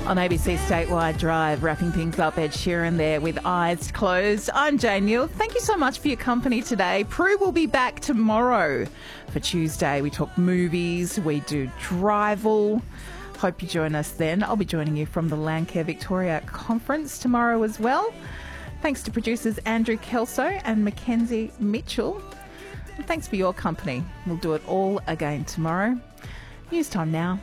On ABC Statewide Drive, wrapping things up, Ed Sheeran there with Eyes Closed. I'm Jane Neal. Thank you so much for your company today. Prue will be back tomorrow for Tuesday. We talk movies, we do Drival. Hope you join us then. I'll be joining you from the Landcare Victoria Conference tomorrow as well. Thanks to producers Andrew Kelso and Mackenzie Mitchell. And thanks for your company. We'll do it all again tomorrow. News time now.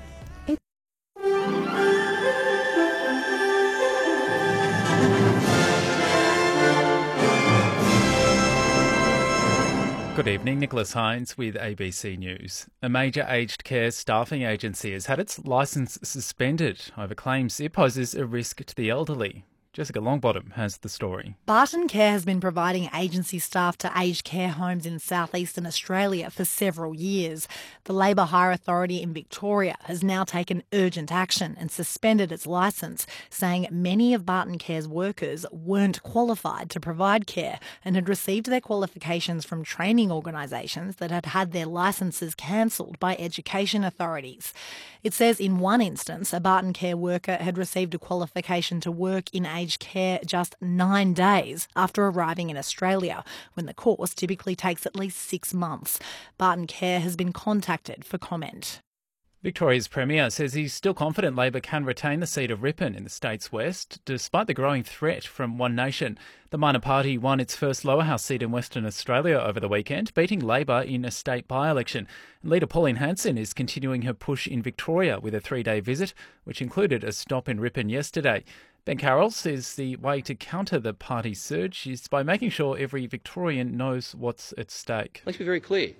Good evening, Nicholas Hines with ABC News. A major aged care staffing agency has had its licence suspended over claims it poses a risk to the elderly. Jessica Longbottom has the story. Barton Care has been providing agency staff to aged care homes in southeastern Australia for several years. The Labour Hire Authority in Victoria has now taken urgent action and suspended its licence, saying many of Barton Care's workers weren't qualified to provide care and had received their qualifications from training organisations that had had their licences cancelled by education authorities. It says in one instance, a Barton Care worker had received a qualification to work in aged care just 9 days after arriving in Australia, when the course typically takes at least 6 months. Barton Care has been contacted for comment. Victoria's Premier says he's still confident Labor can retain the seat of Ripon in the state's west, despite the growing threat from One Nation. The minor party won its first lower house seat in Western Australia over the weekend, beating Labor in a state by-election. Leader Pauline Hanson is continuing her push in Victoria with a 3-day visit, which included a stop in Ripon yesterday. Ben Carroll says the way to counter the party's surge is by making sure every Victorian knows what's at stake. Let's be very clear.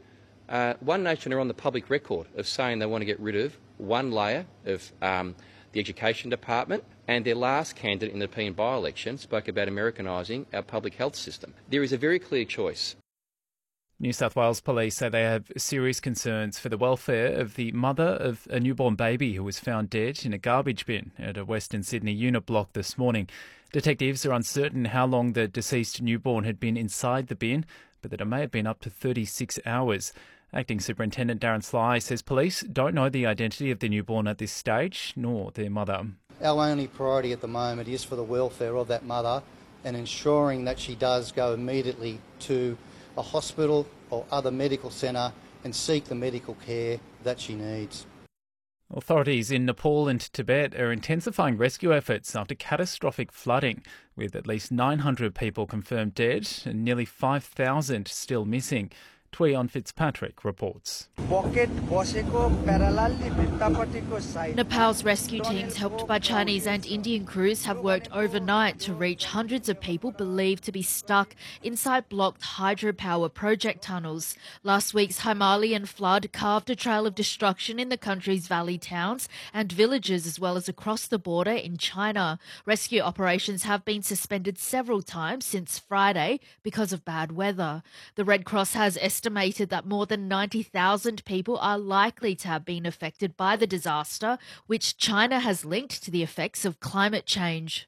One Nation are on the public record of saying they want to get rid of one layer of the Education Department, and their last candidate in the European by-election spoke about Americanising our public health system. There is a very clear choice. New South Wales police say they have serious concerns for the welfare of the mother of a newborn baby who was found dead in a garbage bin at a Western Sydney unit block this morning. Detectives are uncertain how long the deceased newborn had been inside the bin, but that it may have been up to 36 hours. Acting Superintendent Darren Sly says police don't know the identity of the newborn at this stage, nor their mother. Our only priority at the moment is for the welfare of that mother and ensuring that she does go immediately to a hospital or other medical centre and seek the medical care that she needs. Authorities in Nepal and Tibet are intensifying rescue efforts after catastrophic flooding, with at least 900 people confirmed dead and nearly 5,000 still missing. Tuion Fitzpatrick reports. Nepal's rescue teams, helped by Chinese and Indian crews, have worked overnight to reach hundreds of people believed to be stuck inside blocked hydropower project tunnels. Last week's Himalayan flood carved a trail of destruction in the country's valley towns and villages, as well as across the border in China. Rescue operations have been suspended several times since Friday because of bad weather. The Red Cross has estimated that more than 90,000 people are likely to have been affected by the disaster, which China has linked to the effects of climate change.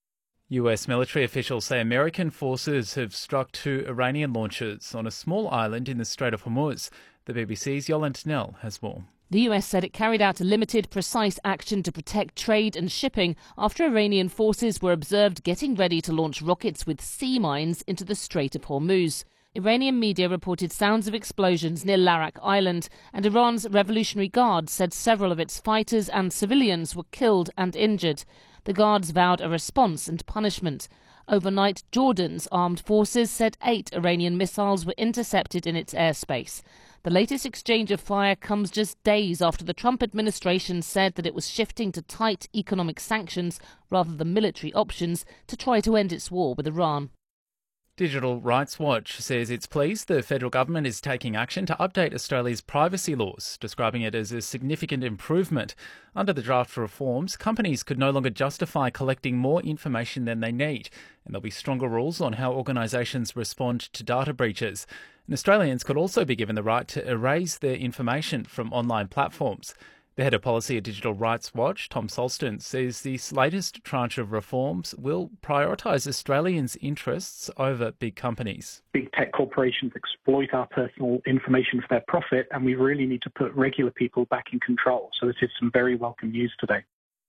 US military officials say American forces have struck 2 Iranian launchers on a small island in the Strait of Hormuz. The BBC's Yolande Knell has more. The US said it carried out a limited, precise action to protect trade and shipping after Iranian forces were observed getting ready to launch rockets with sea mines into the Strait of Hormuz. Iranian media reported sounds of explosions near Larak Island, and Iran's Revolutionary Guard said several of its fighters and civilians were killed and injured. The Guards vowed a response and punishment. Overnight, Jordan's armed forces said 8 Iranian missiles were intercepted in its airspace. The latest exchange of fire comes just days after the Trump administration said that it was shifting to tight economic sanctions rather than military options to try to end its war with Iran. Digital Rights Watch says it's pleased the federal government is taking action to update Australia's privacy laws, describing it as a significant improvement. Under the draft reforms, companies could no longer justify collecting more information than they need, and there'll be stronger rules on how organisations respond to data breaches. And Australians could also be given the right to erase their information from online platforms. The head of policy at Digital Rights Watch, Tom Solston, says this latest tranche of reforms will prioritise Australians' interests over big companies. Big tech corporations exploit our personal information for their profit, and we really need to put regular people back in control. So this is some very welcome news today.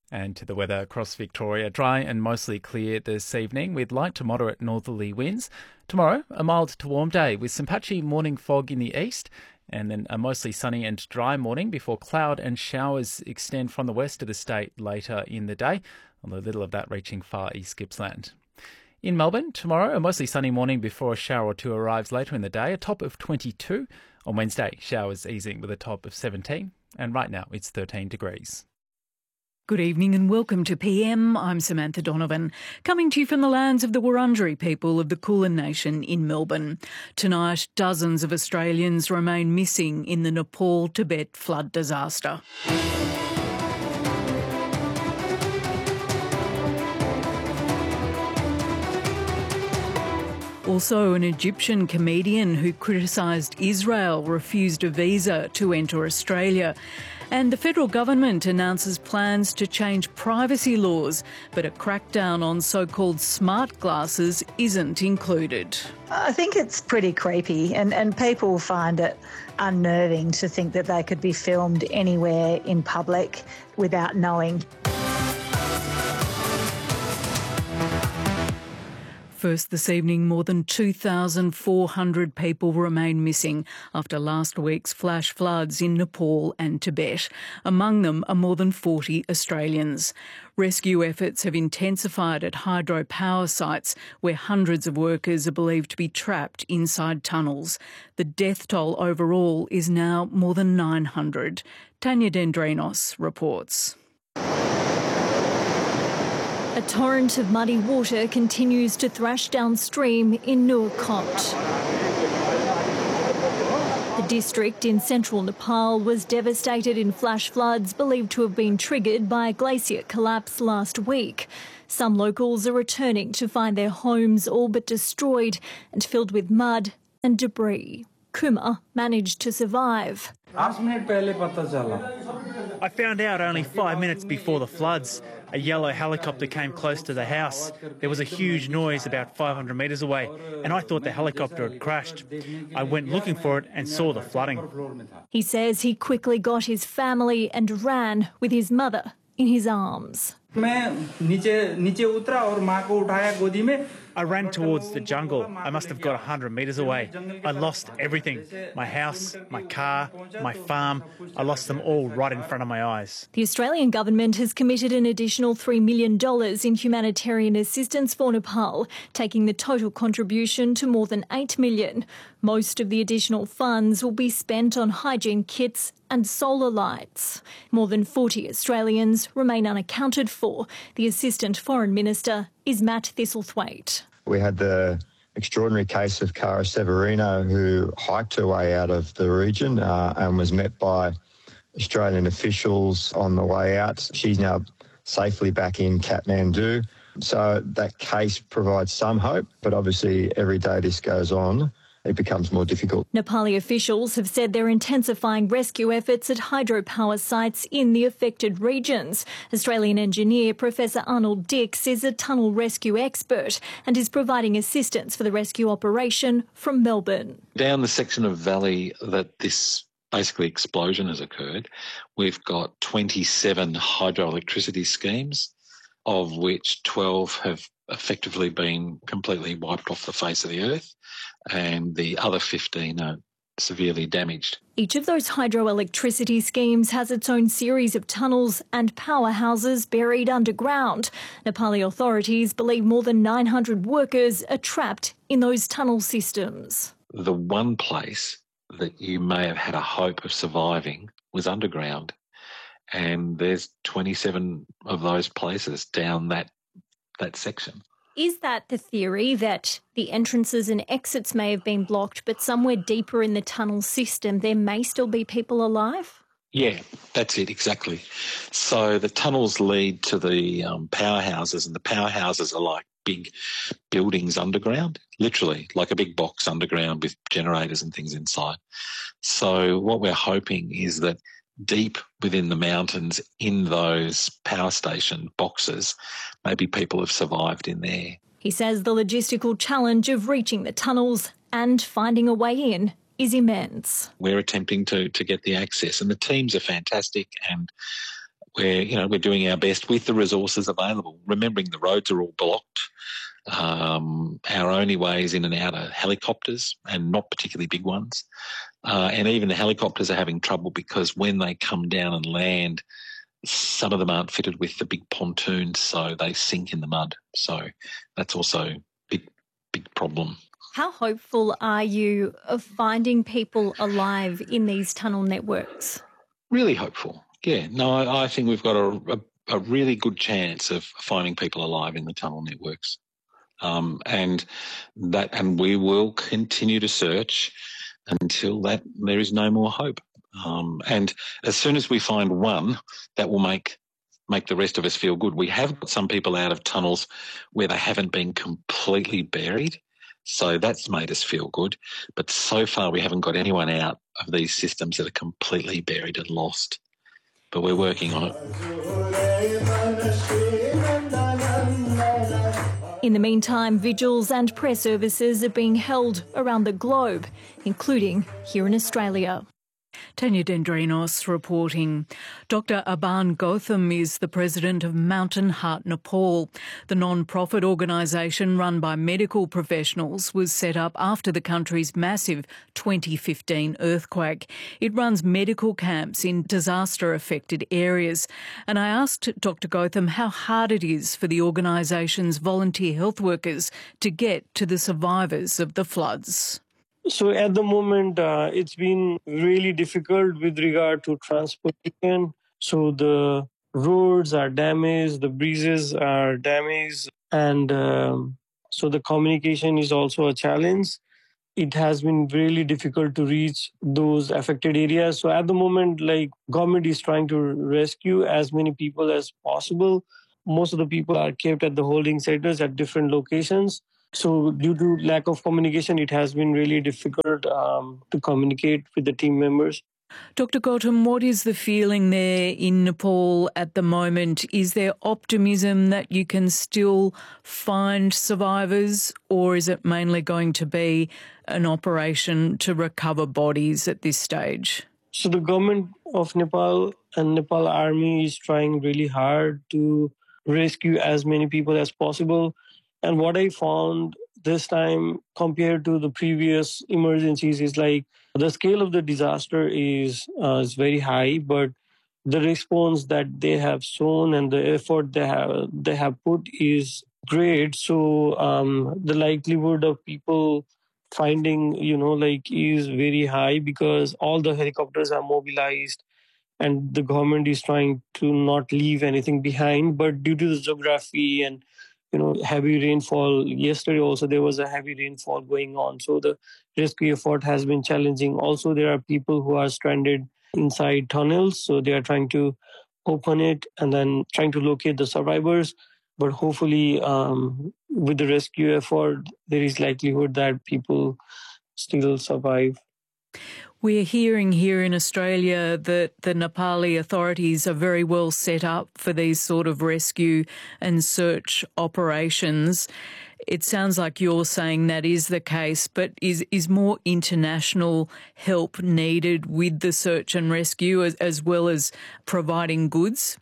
And to the weather across Victoria, dry and mostly clear this evening with light to moderate northerly winds. Tomorrow, a mild to warm day with some patchy morning fog in the east, and then a mostly sunny and dry morning before cloud and showers extend from the west of the state later in the day, although little of that reaching far east Gippsland. In Melbourne, tomorrow, a mostly sunny morning before a shower or two arrives later in the day, a top of 22. On Wednesday, showers easing with a top of 17. And right now, it's 13 degrees. Good evening and welcome to PM. I'm Samantha Donovan, coming to you from the lands of the Wurundjeri people of the Kulin Nation in Melbourne. Tonight, dozens of Australians remain missing in the Nepal-Tibet flood disaster. Also, an Egyptian comedian who criticised Israel refused a visa to enter Australia. And the federal government announces plans to change privacy laws, but a crackdown on so-called smart glasses isn't included. I think it's pretty creepy and people find it unnerving to think that they could be filmed anywhere in public without knowing. First this evening, more than 2,400 people remain missing after last week's flash floods in Nepal and Tibet. Among them are more than 40 Australians. Rescue efforts have intensified at hydropower sites where hundreds of workers are believed to be trapped inside tunnels. The death toll overall is now more than 900. Tanya Dendrinos reports. A torrent of muddy water continues to thrash downstream in Nuwakot. The district in central Nepal was devastated in flash floods believed to have been triggered by a glacier collapse last week. Some locals are returning to find their homes all but destroyed and filled with mud and debris. Kumar managed to survive. I found out only 5 minutes before the floods. A yellow helicopter came close to the house. There was a huge noise about 500 metres away, and I thought the helicopter had crashed. I went looking for it and saw the flooding. He says he quickly got his family and ran with his mother in his arms. I ran towards the jungle. I must have got 100 metres away. I lost everything. My house, my car, my farm. I lost them all right in front of my eyes. The Australian government has committed an additional $3 million in humanitarian assistance for Nepal, taking the total contribution to more than $8 million. Most of the additional funds will be spent on hygiene kits and solar lights. More than 40 Australians remain unaccounted for. The Assistant Foreign Minister is Matt Thistlethwaite. We had the extraordinary case of Cara Severino, who hiked her way out of the region and was met by Australian officials on the way out. She's now safely back in Kathmandu. So that case provides some hope, but obviously every day this goes on, it becomes more difficult. Nepali officials have said they're intensifying rescue efforts at hydropower sites in the affected regions. Australian engineer Professor Arnold Dix is a tunnel rescue expert and is providing assistance for the rescue operation from Melbourne. Down the section of valley that this basically explosion has occurred, we've got 27 hydroelectricity schemes, of which 12 have effectively been completely wiped off the face of the earth, and the other 15 are severely damaged. Each of those hydroelectricity schemes has its own series of tunnels and powerhouses buried underground. Nepali authorities believe more than 900 workers are trapped in those tunnel systems. The one place that you may have had a hope of surviving was underground, and there's 27 of those places down that section. Is that the theory, that the entrances and exits may have been blocked, but somewhere deeper in the tunnel system there may still be people alive? Yeah, that's it, exactly. So the tunnels lead to the powerhouses, and the powerhouses are like big buildings underground, literally like a big box underground with generators and things inside. So what we're hoping is that deep within the mountains in those power station boxes, maybe people have survived in there. He says the logistical challenge of reaching the tunnels and finding a way in is immense. We're attempting to get the access, and the teams are fantastic, and we're doing our best with the resources available, remembering the roads are all blocked. Our only ways in and out are helicopters, and not particularly big ones. And even the helicopters are having trouble because when they come down and land, some of them aren't fitted with the big pontoons, so they sink in the mud. So that's also a big problem. How hopeful are you of finding people alive in these tunnel networks? Really hopeful. Yeah, no, I think we've got a really good chance of finding people alive in the tunnel networks. And we will continue to search until there is no more hope. And as soon as we find one, that will make the rest of us feel good. We have got some people out of tunnels where they haven't been completely buried, so that's made us feel good. But so far we haven't got anyone out of these systems that are completely buried and lost. But we're working on it. In the meantime, vigils and press services are being held around the globe, including here in Australia. Tanya Dendrinos reporting. Dr. Aban Gautam is the president of Mountain Heart Nepal. The non-profit organisation run by medical professionals was set up after the country's massive 2015 earthquake. It runs medical camps in disaster-affected areas. And I asked Dr. Gautam how hard it is for the organisation's volunteer health workers to get to the survivors of the floods. So at the moment, it's been really difficult with regard to transportation. So the roads are damaged, the bridges are damaged, and so the communication is also a challenge. It has been really difficult to reach those affected areas. So at the moment, government is trying to rescue as many people as possible. Most of the people are kept at the holding centers at different locations. So due to lack of communication, it has been really difficult to communicate with the team members. Dr. Gautam, what is the feeling there in Nepal at the moment? Is there optimism that you can still find survivors, or is it mainly going to be an operation to recover bodies at this stage? So the government of Nepal and Nepal Army is trying really hard to rescue as many people as possible. And what I found this time compared to the previous emergencies is the scale of the disaster is very high, but the response that they have shown and the effort they have put is great. So the likelihood of people finding, is very high because all the helicopters are mobilized and the government is trying to not leave anything behind. But due to the geography and heavy rainfall. Yesterday also there was a heavy rainfall going on. So the rescue effort has been challenging. Also, there are people who are stranded inside tunnels. So they are trying to open it and then trying to locate the survivors. But hopefully with the rescue effort, there is likelihood that people still survive. We're hearing here in Australia that the Nepali authorities are very well set up for these sort of rescue and search operations. It sounds like you're saying that is the case, but is more international help needed with the search and rescue as well as providing goods?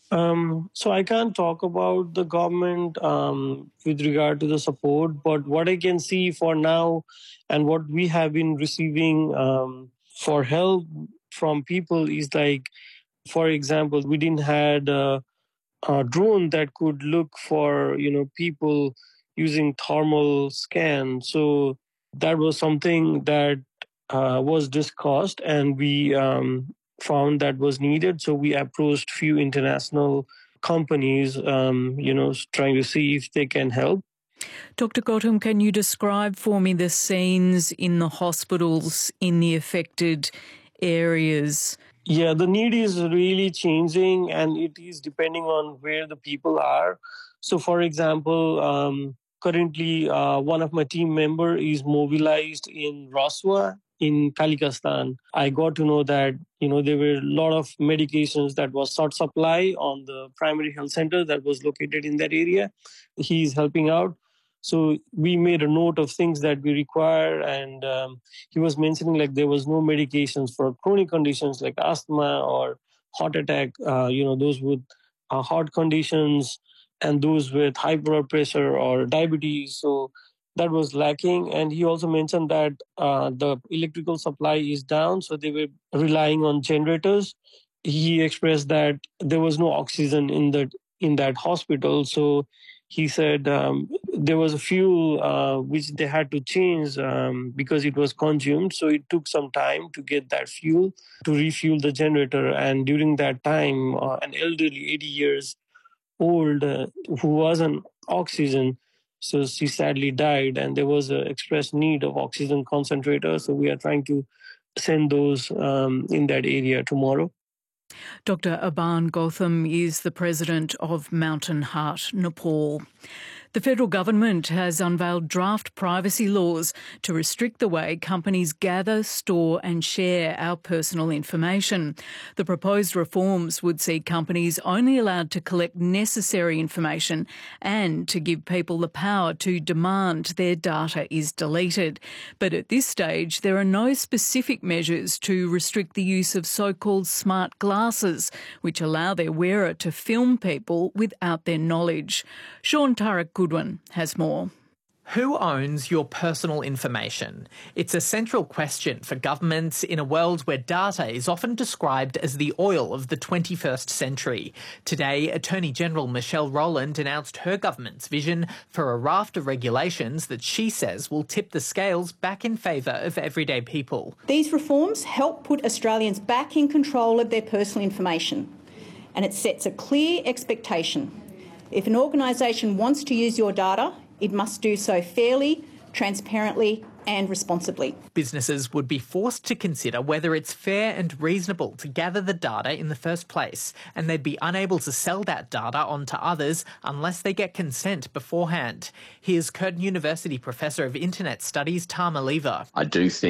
So I can't talk about the government with regard to the support, but what I can see for now and what we have been receiving for help from people is for example, we didn't had a drone that could look for, people using thermal scan. So that was something that was discussed and we found that was needed. So we approached few international companies, trying to see if they can help. Dr. Gautam, can you describe for me the scenes in the hospitals in the affected areas? Yeah, the need is really changing and it is depending on where the people are. So, for example, currently one of my team member is mobilized in Raswa in Kalikastan. I got to know that, there were a lot of medications that was short supply on the primary health center that was located in that area. He's helping out. So we made a note of things that we require, and he was mentioning there was no medications for chronic conditions like asthma or heart attack, those with heart conditions and those with high blood pressure or diabetes. So that was lacking. And he also mentioned that the electrical supply is down, so they were relying on generators. He expressed that there was no oxygen in that hospital. So he said there was a fuel which they had to change because it was consumed. So it took some time to get that fuel to refuel the generator. And during that time, an elderly, 80 years old, who was on oxygen, so she sadly died, and there was an express need of oxygen concentrator. So we are trying to send those in that area tomorrow. Dr. Aban Gautam is the president of Mountain Heart Nepal. The federal government has unveiled draft privacy laws to restrict the way companies gather, store and share our personal information. The proposed reforms would see companies only allowed to collect necessary information and to give people the power to demand their data is deleted. But at this stage, there are no specific measures to restrict the use of so-called smart glasses, which allow their wearer to film people without their knowledge. Sean Tarek Goodwin has more. Who owns your personal information? It's a central question for governments in a world where data is often described as the oil of the 21st century. Today, Attorney General Michelle Rowland announced her government's vision for a raft of regulations that she says will tip the scales back in favour of everyday people. These reforms help put Australians back in control of their personal information, and it sets a clear expectation. If an organisation wants to use your data, it must do so fairly, transparently and responsibly. Businesses would be forced to consider whether it's fair and reasonable to gather the data in the first place, and they'd be unable to sell that data on to others unless they get consent beforehand. Here's Curtin University Professor of Internet Studies, Tama Lever. I do think